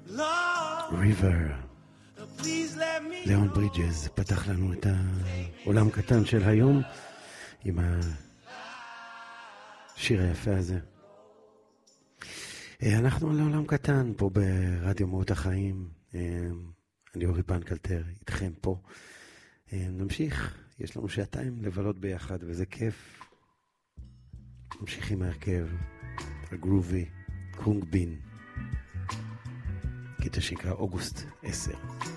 ריבר. ליאון ברידג'ס פתח לנו את העולם קטן של היום עם השיר היפה הזה. אנחנו על העולם קטן פה ברדיו מהות החיים. אני אורי פנקלטר איתכם פה. נמשיך, יש לנו שעתיים לבלות ביחד וזה כיף. נמשיך עם ההרכב הגרובי קונג בין, קטע שנקרא אוגוסט 10.